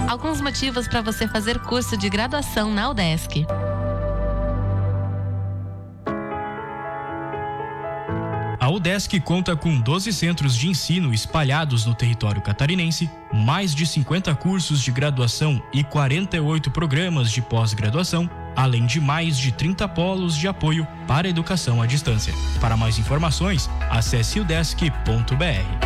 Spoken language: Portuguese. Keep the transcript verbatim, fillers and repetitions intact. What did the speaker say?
Alguns motivos para você fazer curso de graduação na UDESC. A UDESC conta com doze centros de ensino espalhados no território catarinense, mais de cinquenta cursos de graduação e quarenta e oito programas de pós-graduação, além de mais de trinta polos de apoio para a educação à distância. Para mais informações, acesse udesc ponto br.